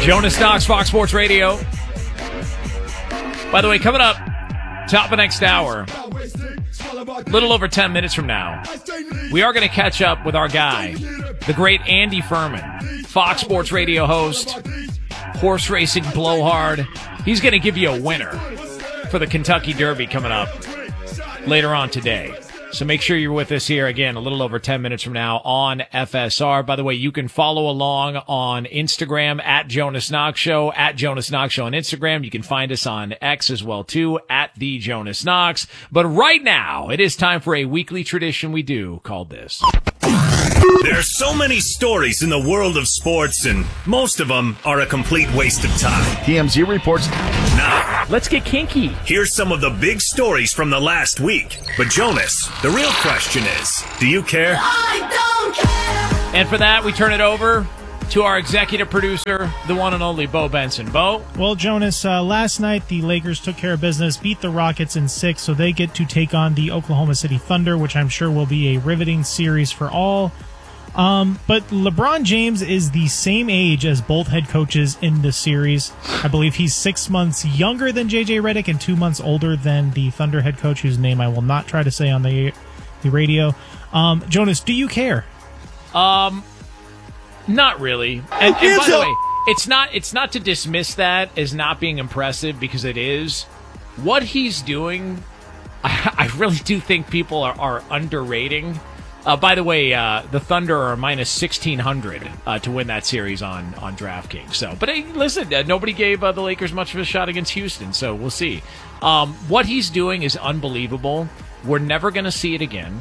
Jonas Knox, Fox Sports Radio. By the way, coming up, top of next hour, a little over 10 minutes from now, we are going to catch up with our guy, the great Andy Furman, Fox Sports Radio host, horse racing blowhard. He's going to give you a winner for the Kentucky Derby coming up later on today. So make sure you're with us here again a little over 10 minutes from now on FSR. By the way, you can follow along on Instagram at Jonas Knox Show, at Jonas Knox Show on Instagram. You can find us on X as well, too, at The Jonas Knox. But right now, it is time for a weekly tradition we do called this. There's so many stories in the world of sports, and most of them are a complete waste of time. TMZ reports. Now, let's get kinky. Here's some of the big stories from the last week. But Jonas, the real question is, do you care? I don't care. And for that, we turn it over to our executive producer, the one and only Bo Benson. Bo? Well, Jonas, last night the Lakers took care of business, beat the Rockets in 6, so they get to take on the Oklahoma City Thunder, which I'm sure will be a riveting series for all. But LeBron James is the same age as both head coaches in this series. I believe he's 6 months younger than J.J. Redick and 2 months older than the Thunder head coach, whose name I will not try to say on the radio. Jonas, do you care? Not really. And by the way, it's not to dismiss that as not being impressive, because it is. What he's doing, I really do think people are underrating. By the way, the Thunder are minus 1,600 to win that series on DraftKings. So, but hey, listen, nobody gave the Lakers much of a shot against Houston, so we'll see. What he's doing is unbelievable. We're never going to see it again.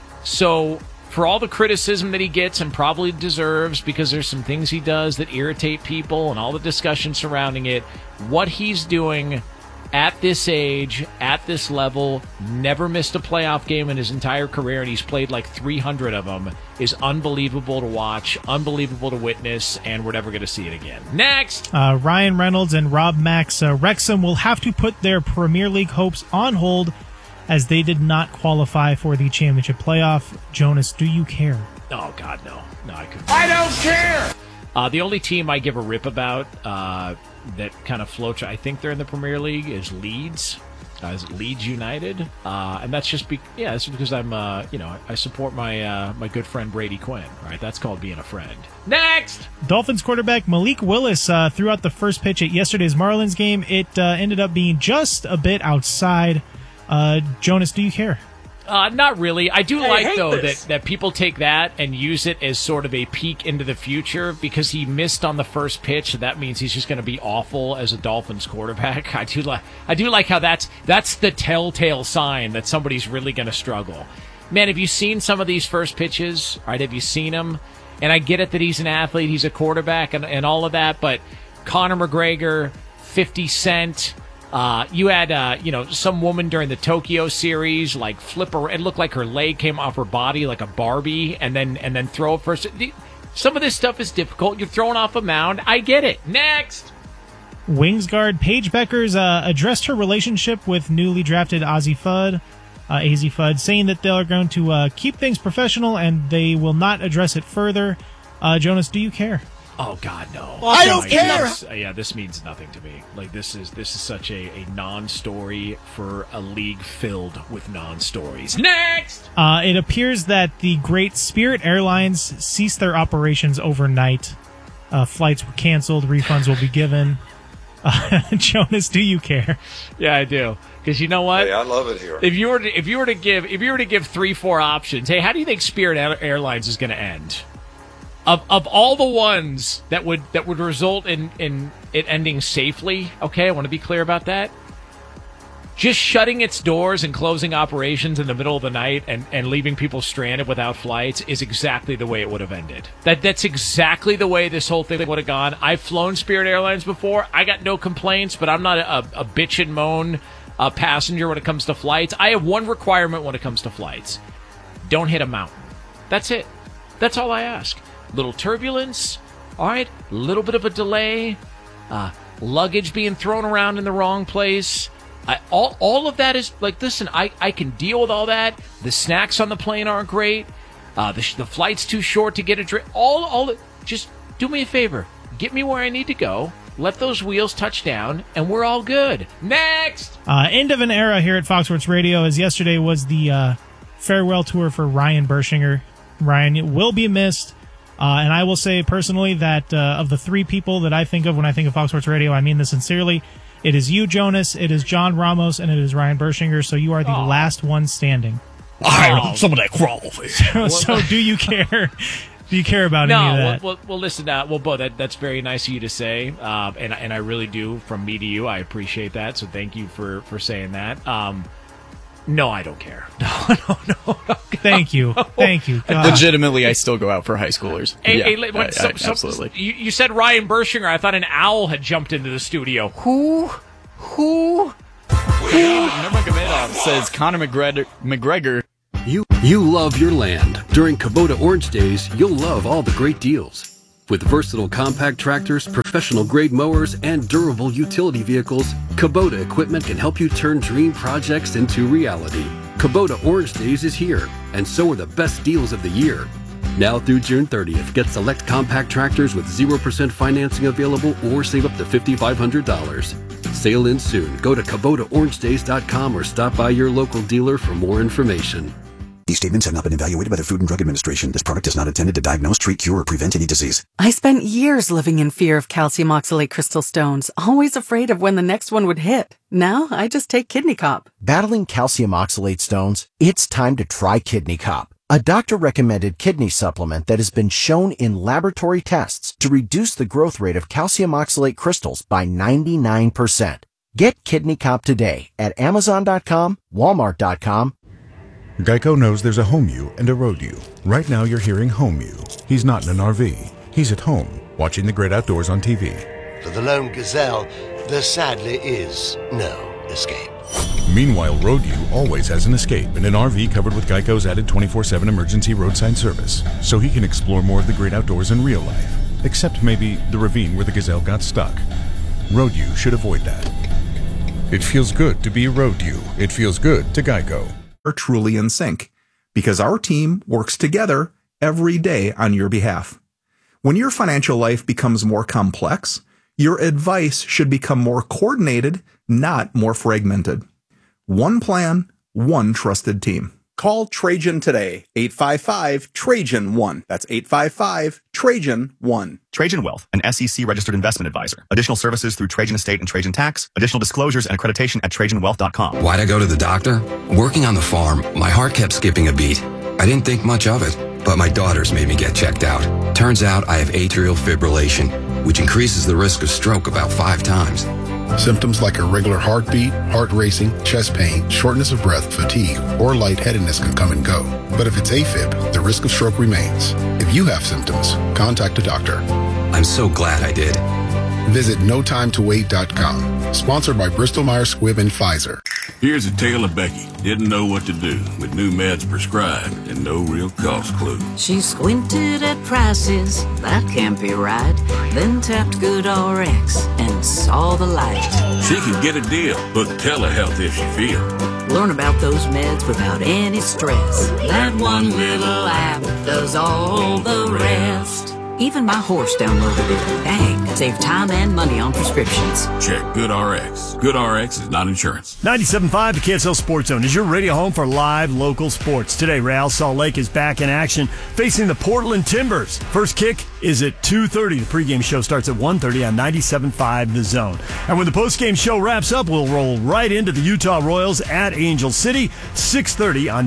So, for all the criticism that he gets and probably deserves, because there's some things he does that irritate people and all the discussion surrounding it, what he's doing at this age, at this level, never missed a playoff game in his entire career, and he's played like 300 of them, is unbelievable to watch, unbelievable to witness, and we're never going to see it again. Next! Ryan Reynolds and Rob Max, Wrexham will have to put their Premier League hopes on hold as they did not qualify for the championship playoff. Jonas, do you care? Oh, God, no. No, I couldn't. I don't care! The only team I give a rip about that kind of floats, I think they're in the Premier League, is Leeds. Is it Leeds United? And that's just that's because I'm, I support my good friend Brady Quinn. Right, that's called being a friend. Next, Dolphins quarterback Malik Willis threw out the first pitch at yesterday's Marlins game. It ended up being just a bit outside. Jonas, do you care? Not really. I do like, though, that people take that and use it as sort of a peek into the future, because he missed on the first pitch. That means he's just going to be awful as a Dolphins quarterback. I do like how that's the telltale sign that somebody's really going to struggle. Man, have you seen some of these first pitches? Right? Have you seen them? And I get it that he's an athlete, he's a quarterback, and all of that, but Conor McGregor, 50 Cent... you had, some woman during the Tokyo series, like it looked like her leg came off her body like a Barbie, and then throw it first. Some of this stuff is difficult. You're throwing off a mound. I get it. Next. Wings guard Paige Beckers addressed her relationship with newly drafted AZ Fudd, saying that they are going to keep things professional and they will not address it further. Jonas, do you care? Oh, God, no. Well, I don't care. This means nothing to me. Like, this is such a non-story for a league filled with non-stories. Next! It appears that the great Spirit Airlines ceased their operations overnight. Flights were canceled. Refunds will be given. Jonas, do you care? Yeah, I do. Because you know what? Hey, I love it here. If you were to give 3-4 options, hey, how do you think Spirit Airlines is going to end? Of all the ones that would result in it ending safely, okay, I want to be clear about that. Just shutting its doors and closing operations in the middle of the night and leaving people stranded without flights is exactly the way it would have ended. That's exactly the way this whole thing would have gone. I've flown Spirit Airlines before. I got no complaints, but I'm not a bitch and moan passenger when it comes to flights. I have one requirement when it comes to flights. Don't hit a mountain. That's it. That's all I ask. Little turbulence, all right, a little bit of a delay, luggage being thrown around in the wrong place. All of that is, like, listen, I can deal with all that. The snacks on the plane aren't great. The flight's too short to get a drink. Just do me a favor. get me where I need to go, let those wheels touch down, and we're all good. Next! End of an era here at Fox Sports Radio, as yesterday was the farewell tour for Ryan Bershinger. Ryan will be missed. And I will say personally that of the three people that I think of when I think of Fox Sports Radio, I mean this sincerely. It is you, Jonas, it is John Ramos, and it is Ryan Bershinger, so you are the last one standing. Some of that crawl. So do you care? Do you care about any of that? Well, listen, Bo, that's very nice of you to say, and I really do, from me to you. I appreciate that, so thank you for saying that. No, I don't care. No. Thank you. God. Legitimately, I still go out for high schoolers. Absolutely. You said Ryan Bershinger. I thought an owl had jumped into the studio. Who? Says Conor McGregor. You love your land. During Kubota Orange Days, you'll love all the great deals. With versatile compact tractors, professional-grade mowers, and durable utility vehicles, Kubota equipment can help you turn dream projects into reality. Kubota Orange Days is here, and so are the best deals of the year. Now through June 30th, get select compact tractors with 0% financing available or save up to $5,500. Sale ends soon. Go to KubotaOrangeDays.com or stop by your local dealer for more information. These statements have not been evaluated by the Food and Drug Administration. This product is not intended to diagnose, treat, cure, or prevent any disease. I spent years living in fear of calcium oxalate crystal stones, always afraid of when the next one would hit. Now, I just take Kidney Cop. Battling calcium oxalate stones? It's time to try Kidney Cop, a doctor-recommended kidney supplement that has been shown in laboratory tests to reduce the growth rate of calcium oxalate crystals by 99%. Get Kidney Cop today at Amazon.com, Walmart.com. Geico knows there's a home you and a road you. Right now you're hearing home you. He's not in an RV. He's at home, watching the great outdoors on TV. For the lone gazelle, there sadly is no escape. Meanwhile, road you always has an escape in an RV covered with Geico's added 24/7 emergency roadside service, so he can explore more of the great outdoors in real life, except maybe the ravine where the gazelle got stuck. Road you should avoid that. It feels good to be road you. It feels good to Geico. Are truly in sync because our team works together every day on your behalf. When your financial life becomes more complex, your advice should become more coordinated, not more fragmented. One plan, one trusted team. Call Trajan today, 855-TRAJAN-1. That's 855-TRAJAN-1. Trajan Wealth, an SEC-registered investment advisor. Additional services through Trajan Estate and Trajan Tax. Additional disclosures and accreditation at TrajanWealth.com. Why'd I go to the doctor? Working on the farm, my heart kept skipping a beat. I didn't think much of it, but my daughters made me get checked out. Turns out I have atrial fibrillation, which increases the risk of stroke about 5 times. Symptoms like irregular heartbeat, heart racing, chest pain, shortness of breath, fatigue, or lightheadedness can come and go. But if it's AFib, the risk of stroke remains. If you have symptoms, contact a doctor. I'm so glad I did. Visit NoTimeToWait.com. Sponsored by Bristol-Myers Squibb and Pfizer. Here's a tale of Becky. Didn't know what to do with new meds prescribed and no real cost clue. She squinted at prices, that can't be right. Then tapped GoodRx and saw the light. She can get a deal, book telehealth if she feels. Learn about those meds without any stress. That one little app does all the rest. Even my horse downloaded it. Dang, save time and money on prescriptions. Check GoodRx. GoodRx is not insurance. 97.5, the KSL Sports Zone is your radio home for live local sports. Today, Real Salt Lake is back in action, facing the Portland Timbers. First kick is at 2:30. The pregame show starts at 1:30 on 97.5 The Zone. And when the postgame show wraps up, we'll roll right into the Utah Royals at Angel City, 6:30 on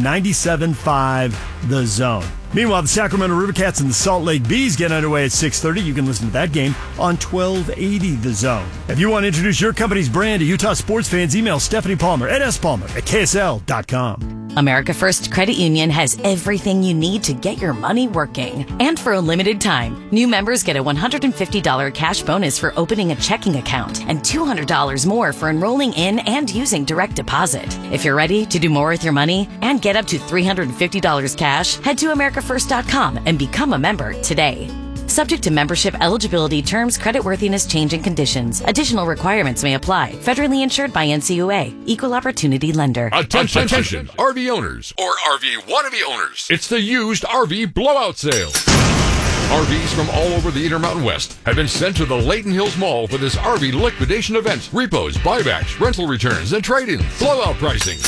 97.5 The Zone. Meanwhile, the Sacramento Rivercats and the Salt Lake Bees get underway at 6:30. You can listen to that game on 1280 The Zone. If you want to introduce your company's brand to Utah sports fans, email Stephanie Palmer at spalmer@ksl.com. America First Credit Union has everything you need to get your money working. And for a limited time, new members get a $150 cash bonus for opening a checking account and $200 more for enrolling in and using direct deposit. If you're ready to do more with your money and get up to $350 cash, head to AmericaFirst.com and become a member today. Subject to membership eligibility, terms, creditworthiness, changing conditions. Additional requirements may apply. Federally insured by NCUA. Equal Opportunity Lender. Attention, RV owners or RV wannabe owners. It's the used RV blowout sale. RVs from all over the Intermountain West have been sent to the Layton Hills Mall for this RV liquidation event. Repos, buybacks, rental returns, and trade-ins. Blowout pricing.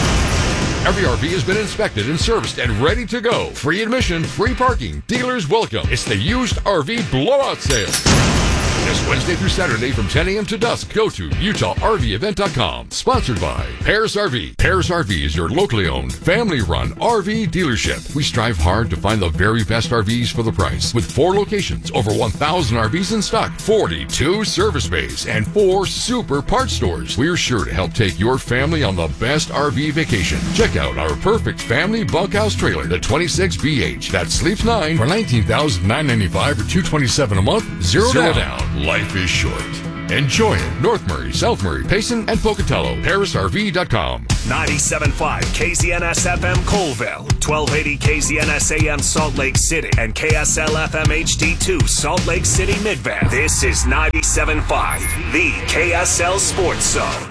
Every RV has been inspected and serviced and ready to go. Free admission, free parking. Dealers welcome. It's the used RV blowout sale. This Wednesday through Saturday from 10 a.m. to dusk. Go to UtahRVEvent.com. Sponsored by Paris RV. Paris RV is your locally owned, family-run RV dealership. We strive hard to find the very best RVs for the price. With 4 locations, over 1,000 RVs in stock, 42 service bays, and 4 super parts stores. We're sure to help take your family on the best RV vacation. Check out our perfect family bunkhouse trailer, the 26BH. That sleeps 9 for $19,995 or $227 a month. Zero down. Life is short. Enjoy it. North Murray, South Murray, Payson, and Pocatello. ParisRV.com. 97.5 KZNS FM Colville, 1280 KZNS AM Salt Lake City, and KSL FM HD2 Salt Lake City Midvale. This is 97.5, the KSL Sports Zone.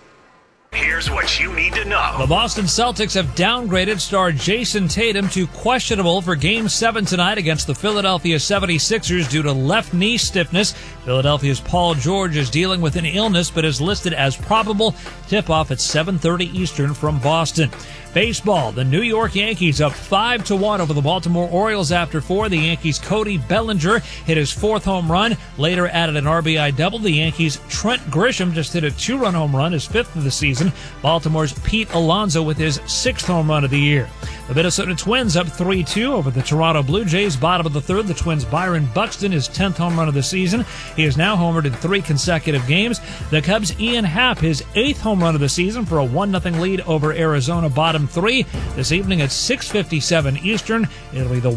Here's what you need to know. The Boston Celtics have downgraded star Jason Tatum to questionable for Game 7 tonight against the Philadelphia 76ers due to left knee stiffness. Philadelphia's Paul George is dealing with an illness but is listed as probable. Tip-off at 7:30 Eastern from Boston. Baseball, the New York Yankees up 5-1 over the Baltimore Orioles after 4. The Yankees' Cody Bellinger hit his 4th home run, later added an RBI double. The Yankees' Trent Grisham just hit a 2-run home run, his 5th of the season. Baltimore's Pete Alonso with his 6th home run of the year. The Minnesota Twins up 3-2 over the Toronto Blue Jays. Bottom of the 3rd, the Twins' Byron Buxton, his 10th home run of the season. He is now homered in 3 consecutive games. The Cubs' Ian Happ, his 8th home run of the season for a 1-0 lead over Arizona. Bottom 3 this evening at 6:57 Eastern. It'll be the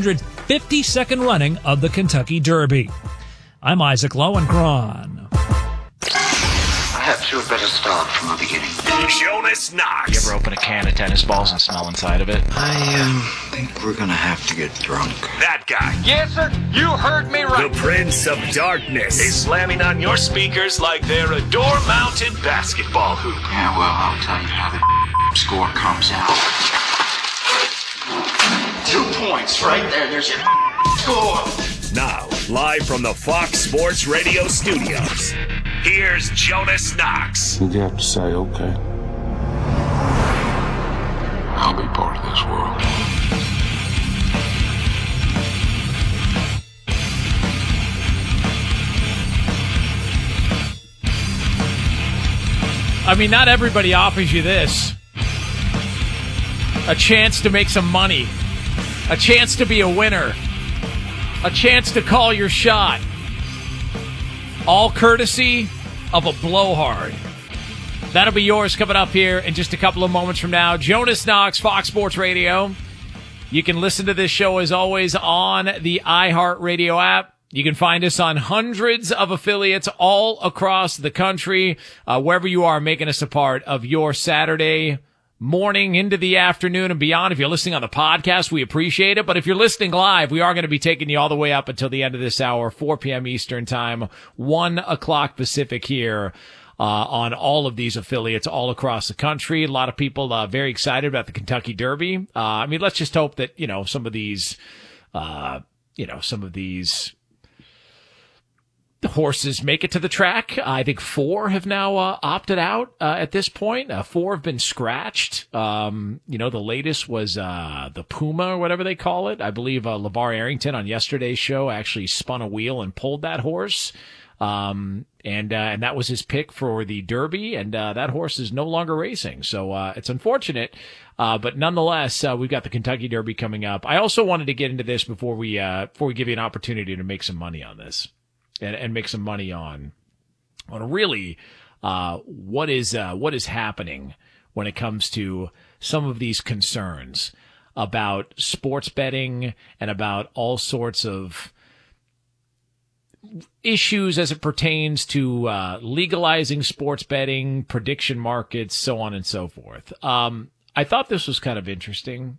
152nd running of the Kentucky Derby. I'm Isaac Lowenkron. Perhaps you had better start from the beginning. Jonas Knox. You ever open a can of tennis balls and smell inside of it? I think we're gonna have to get drunk. That guy. Yes, sir. You heard me right. The Prince of Darkness is slamming on your speakers like they're a door-mounted basketball hoop. Yeah, well, I'll tell you how the score comes out. 2 points right there. There's your score. Now, live from the Fox Sports Radio studios, here's Jonas Knox. You have to say, okay, I'll be part of this world. I mean, not everybody offers you this. A chance to make some money. A chance to be a winner. A chance to call your shot. All courtesy of a blowhard. That'll be yours coming up here in just a couple of moments from now. Jonas Knox, Fox Sports Radio. You can listen to this show, as always, on the iHeartRadio app. You can find us on hundreds of affiliates all across the country, wherever you are, making us a part of your Saturday morning into the afternoon and beyond. If you're listening on the podcast, we appreciate it. But if you're listening live, we are going to be taking you all the way up until the end of this hour, 4 p.m. Eastern time, 1 o'clock Pacific here on all of these affiliates all across the country. A lot of people very excited about the Kentucky Derby. I mean, let's just hope that, some of these the horses make it to the track. I think 4 have now opted out at this point. 4 have been scratched. The latest was the Puma, or whatever they call it. I believe LeVar Arrington on yesterday's show actually spun a wheel and pulled that horse. And that was his pick for the Derby, and that horse is no longer racing. So it's unfortunate, but nonetheless, we've got the Kentucky Derby coming up. I also wanted to get into this before we give you an opportunity to make some money on this. And make some money on really what is happening when it comes to some of these concerns about sports betting and about all sorts of issues as it pertains to legalizing sports betting, prediction markets, so on and so forth. I thought this was kind of interesting.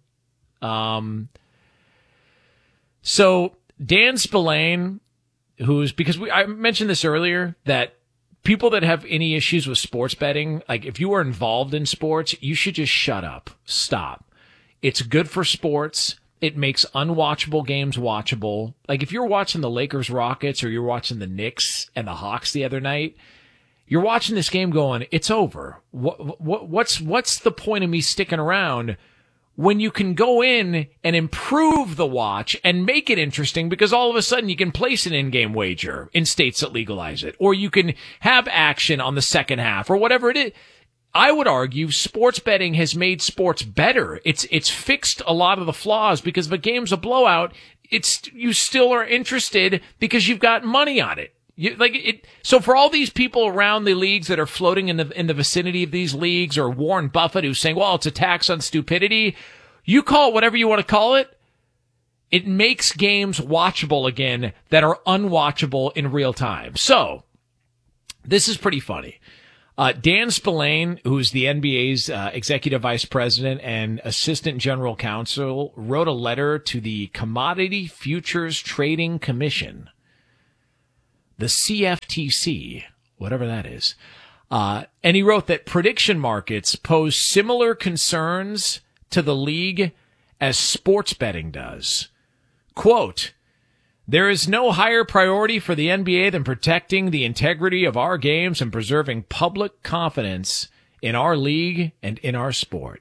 So Dan Spillane, I mentioned this earlier, that people that have any issues with sports betting, like if you are involved in sports, you should just shut up. Stop. It's good for sports. It makes unwatchable games watchable. Like if you're watching the Lakers Rockets or you're watching the Knicks and the Hawks the other night, you're watching this game going, it's over. What's the point of me sticking around when you can go in and improve the watch and make it interesting, because all of a sudden you can place an in-game wager in states that legalize it, or you can have action on the second half or whatever it is. I would argue sports betting has made sports better. It's fixed a lot of the flaws, because if a game's a blowout, you still are interested because you've got money on it. So for all these people around the leagues that are floating in the vicinity of these leagues, or Warren Buffett who's saying, well, it's a tax on stupidity, you call it whatever you want to call it. It makes games watchable again that are unwatchable in real time. So this is pretty funny. Dan Spillane, who's the NBA's executive vice president and assistant general counsel, wrote a letter to the Commodity Futures Trading Commission, the CFTC, whatever that is. And he wrote that prediction markets pose similar concerns to the league as sports betting does. Quote, there is no higher priority for the NBA than protecting the integrity of our games and preserving public confidence in our league and in our sport.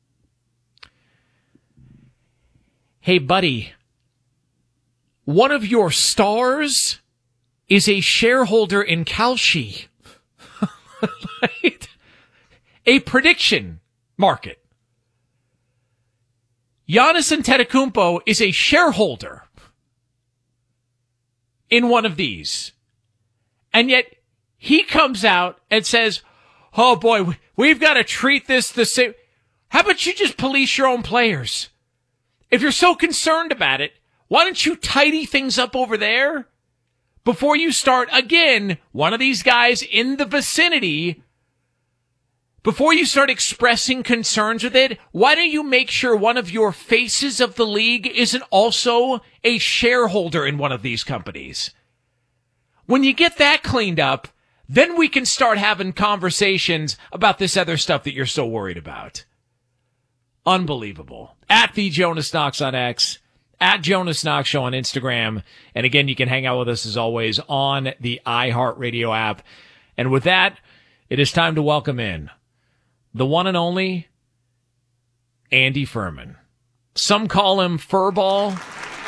Hey, buddy, one of your stars is a shareholder in Kalshi. Right? A prediction market. Giannis Antetokounmpo is a shareholder in one of these. And yet he comes out and says, oh boy, we've got to treat this the same. How about you just police your own players? If you're so concerned about it, why don't you tidy things up over there before you start, again, one of these guys in the vicinity, before you start expressing concerns with it? Why don't you make sure one of your faces of the league isn't also a shareholder in one of these companies? When you get that cleaned up, then we can start having conversations about this other stuff that you're so worried about. Unbelievable. At the Jonas Knox on X, at Jonas Knox Show on Instagram. And again, you can hang out with us as always on the iHeartRadio app. And with that, it is time to welcome in the one and only Andy Furman. Some call him Furball.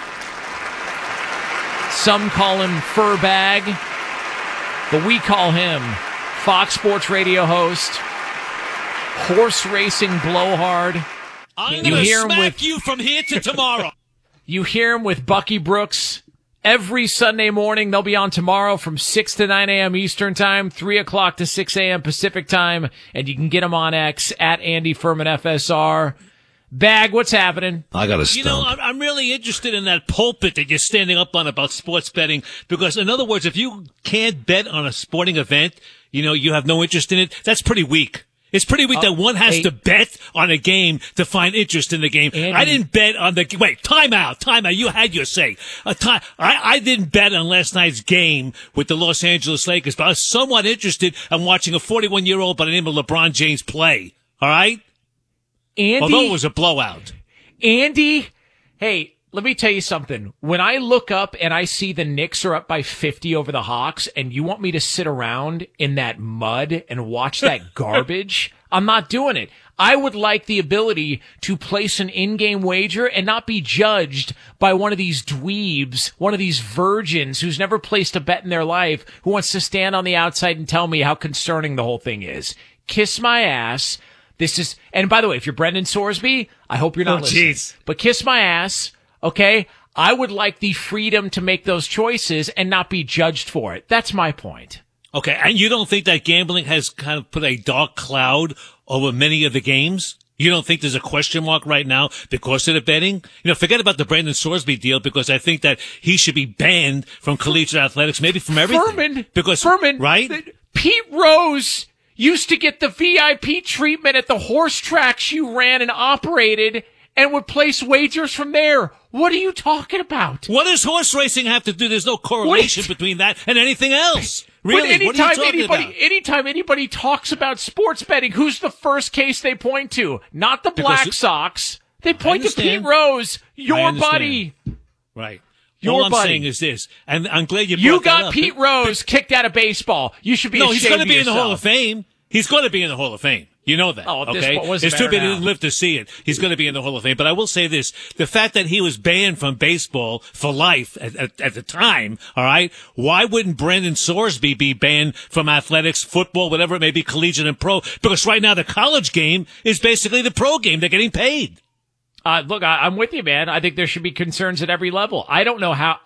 Some call him Furbag. But we call him Fox Sports Radio host, horse racing blowhard. I'm going to smack you from here to tomorrow. You hear him with Bucky Brooks every Sunday morning. They'll be on tomorrow from 6 to 9 a.m. Eastern Time, 3 o'clock to 6 a.m. Pacific Time. And you can get him on X at Andy Furman FSR. Bag, what's happening? I got a stump. You know, I'm really interested in that pulpit that you're standing up on about sports betting, because in other words, if you can't bet on a sporting event, you have no interest in it, that's pretty weak. It's pretty weak that one has to bet on a game to find interest in the game. Andy. I didn't bet on the – wait, time out. You had your say. I didn't bet on last night's game with the Los Angeles Lakers, but I was somewhat interested in watching a 41-year-old by the name of LeBron James play. All right? Andy, although it was a blowout. Andy, hey, let me tell you something. When I look up and I see the Knicks are up by 50 over the Hawks, and you want me to sit around in that mud and watch that garbage, I'm not doing it. I would like the ability to place an in-game wager and not be judged by one of these dweebs, one of these virgins who's never placed a bet in their life, who wants to stand on the outside and tell me how concerning the whole thing is. Kiss my ass. This is, and by the way, if you're Brendan Sorsby, I hope you're not listening. But kiss my ass, okay? I would like the freedom to make those choices and not be judged for it. That's my point. Okay, and you don't think that gambling has kind of put a dark cloud over many of the games? You don't think there's a question mark right now because of the betting? Forget about the Brendan Sorsby deal, because I think that he should be banned from collegiate athletics, maybe from everything. Furman, right? Pete Rose used to get the VIP treatment at the horse tracks you ran and operated and would place wagers from there. What are you talking about? What does horse racing have to do? There's no correlation between that and anything else. Really? What are you talking about? Anytime anybody talks about sports betting, who's the first case they point to? Not the Black Sox, They point to Pete Rose, your buddy. Right. Your All I'm buddy. saying is this, and I'm glad you brought You that got up. Pete Rose kicked out of baseball. You should be ashamed he's going to of be in the Hall yourself. of Fame. He's going to be in the Hall of Fame. You know that. Oh, if this okay? sport was It's too better bad he now. didn't live to see it. He's going to be in the Hall of Fame. But I will say this. The fact that he was banned from baseball for life at the time, all right, why wouldn't Brandon Sorsby be banned from athletics, football, whatever it may be, collegiate and pro? Because right now the college game is basically the pro game. They're getting paid. Look, I'm with you, man. I think there should be concerns at every level. I don't know how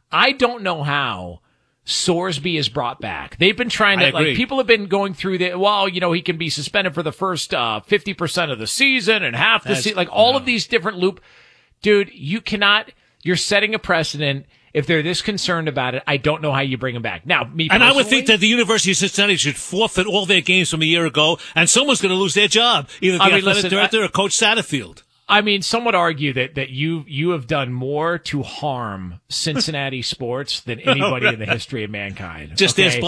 Sorsby is brought back. They've been trying to, like, people have been going through he can be suspended for the first 50% of the season and half the season, all of these different Dude, you're setting a precedent. If they're this concerned about it, I don't know how you bring him back. Now, I would think that the University of Cincinnati should forfeit all their games from a year ago, and someone's going to lose their job, either the athletic director or Coach Satterfield. I mean, some would argue that you have done more to harm Cincinnati sports than anybody in the history of mankind. Just okay? ask